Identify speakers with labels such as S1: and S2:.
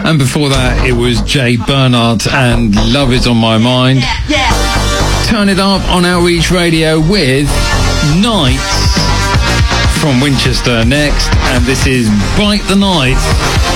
S1: And before that, it was Jay Bernard and Love Is On My Mind. Turn it up on Outreach Radio with Nights from Winchester next. And this is Bite the Night.